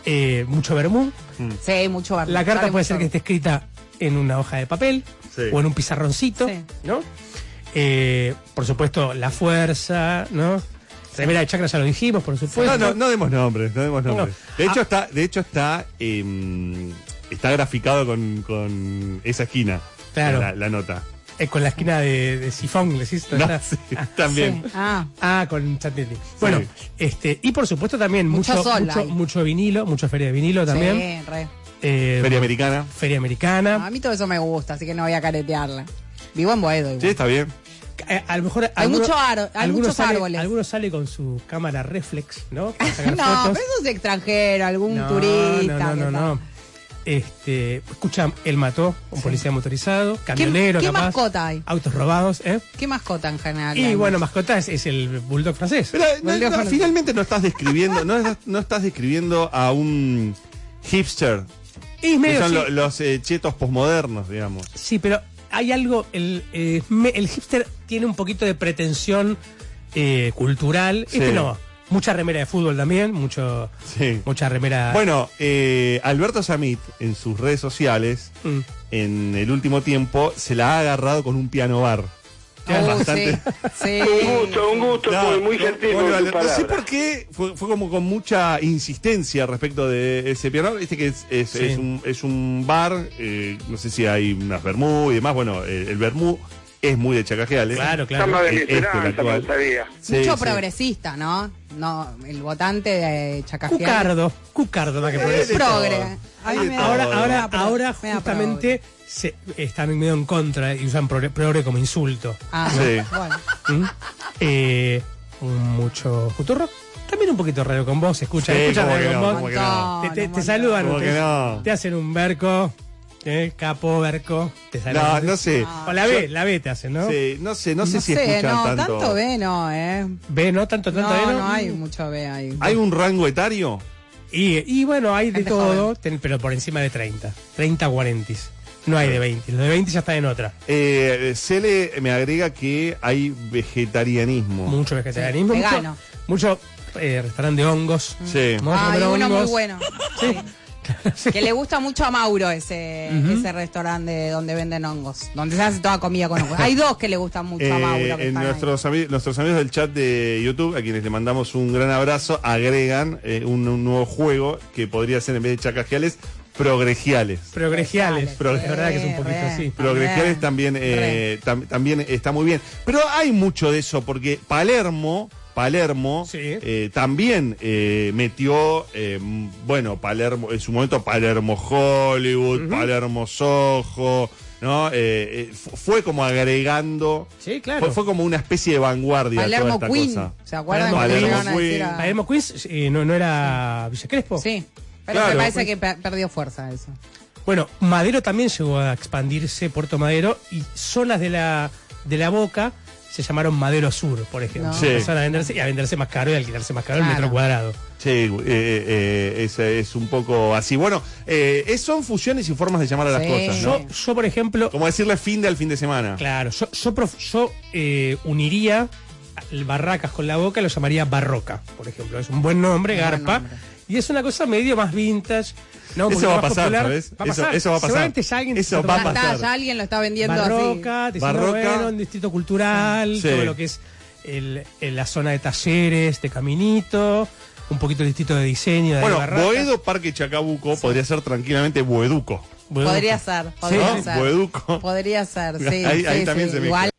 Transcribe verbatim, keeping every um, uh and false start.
eh, mucho vermú. Mm. Sí, mucho vermú. La carta vale puede mucho. ser que esté escrita en una hoja de papel, sí, o en un pizarroncito, sí, ¿no? Eh, por supuesto, la fuerza, ¿no? Remera de chakra ya lo dijimos, por supuesto. No, no, no demos nombres, no demos nombres. No. De hecho ah. está, de hecho está, eh, está graficado con, con esa esquina. Claro. La, la nota. Eh, con la esquina de, de sifón, ¿le hiciste? No, sí, ah, también. Sí. Ah. ah, con Chantilly. Bueno, sí, este, y por supuesto también mucho, mucho, mucho, mucho vinilo, mucha feria de vinilo también. Sí, re. Eh, feria americana. Feria americana. No, a mí todo eso me gusta, así que no voy a caretearla. Vivo en Boedo igual. Sí, está bien. Eh, a lo mejor hay, alguno, mucho aro, hay muchos sale, árboles. Algunos sale con su cámara reflex, ¿no? no, fotos. Pero eso es extranjero, algún no, turista. No, no, no, no. Este, escucha, él mató a un sí. policía motorizado, camionero, ¿Qué, qué capaz, mascota hay? Autos robados, ¿eh? ¿Qué mascota en general? Y bueno, mascota es, es el bulldog francés. Pero no, no, francés. Finalmente no estás describiendo, no, no estás describiendo a un hipster. Y medio, que son sí. lo, los eh, chetos posmodernos, digamos. Sí, pero hay algo, el, eh, me, el hipster tiene un poquito de pretensión eh, cultural. Sí. Este no, mucha remera de fútbol también, mucho, sí. mucha remera. Bueno, eh, Alberto Samit en sus redes sociales, mm. en el último tiempo, se la ha agarrado con un piano bar. Oh, bastante. Sí, sí. Un gusto, un gusto, no, muy, muy gentil. Bueno, vale, no sé por qué, fue, fue como con mucha insistencia respecto de ese piano. Viste que es, es, sí. es, un, es un bar, eh, no sé si hay unas vermú y demás. Bueno, el, el vermú es muy de Chacajeales. Claro, claro. Está el, este, actual. Sí, Mucho sí. progresista, ¿no? No, el votante de Chacajeales. Cucardo, Cucardo, más que progresista. Progre. Ahora, ahora, ahora, justamente se, están medio en contra y usan progre, progre como insulto. Ah, ¿no? Sí. Bueno. ¿Mm? Eh, mucho futuro. También un poquito radio con vos, escucha, sí, escucha radio con no, vos. que no. Te, te, te saludan, te, no. te hacen un verco. Eh, capo, Berco, te sale. No, no sé. No. O la B, la B te hacen, ¿no? Sí, no sé, no sé no si sé, escuchan no, tanto. tanto B no, ¿eh? B, ¿no? Tanto, tanto no, B, ¿no? No, hay mucho B ahí. ¿Hay un rango etario? Y, y bueno, hay de todo, ten, pero por encima de treinta. treinta, cuarenta. No hay de veinte. Los de veinte ya están en otra. Eh, Cele me agrega que hay vegetarianismo. Mucho vegetarianismo. Sí, mucho, vegano. Mucho eh, restaurante de hongos. Sí. Ah, hay uno muy bueno. Sí. Sí. Que le gusta mucho a Mauro ese, uh-huh. ese restaurante donde venden hongos, donde se hace toda comida con hongos. Hay dos que le gustan mucho eh, a Mauro. Que en nuestros, ami- nuestros amigos del chat de YouTube, a quienes le mandamos un gran abrazo, agregan eh, un, un nuevo juego que podría ser, en vez de chacajeales, progregiales. Progregiales. Pro- es verdad que es un poquito re, así. Progregiales también, eh, tam- también está muy bien. Pero hay mucho de eso, porque Palermo... Palermo sí. eh, también eh, metió, eh, bueno, Palermo, en su momento Palermo Hollywood, uh-huh. Palermo Soho, ¿no? Eh, eh, fue como agregando, sí, claro. fue, fue como una especie de vanguardia Palermo toda esta Queen, cosa. ¿se acuerdan? Palermo, Palermo Queen. Queen. A... Palermo Queen eh, no, no era Villa Crespo. Sí, pero claro, me parece pues... que per- perdió fuerza eso. Bueno, Madero también llegó a expandirse, Puerto Madero, y zonas de la, de la Boca se llamaron Madero Sur, por ejemplo. No. Sí. Empezaron a venderse y a venderse más caro y a alquilarse más caro claro. el metro cuadrado. Sí, eh, eh, es, es un poco así. Bueno, eh, es, son fusiones y formas de llamar a sí. las cosas, ¿no? Yo, yo, por ejemplo... Como decirle fin de al fin de semana. Claro, yo, yo, prof, yo eh, uniría el Barracas con la Boca, lo llamaría Barroca, por ejemplo. Es un buen nombre, Buen Garpa. nombre. Y es una cosa medio más vintage. No, eso va a pasar, popular. ¿sabes? Va a eso, pasar. eso va a pasar. Seguramente ya alguien eso se va a Ya pasar. está, ya alguien lo está vendiendo Barroca, así. Barroca, Barroca. un distrito cultural, Sí. todo lo que es el, el, la zona de talleres, de Caminito, un poquito el distrito de diseño. De Bueno, Barracas. Boedo, Parque Chacabuco, sí. podría ser tranquilamente Boeduco. Podría ser, podría ¿No? ser. Boeduco. Podría ser, sí. Ahí, sí, ahí también sí. se mezcla. Igual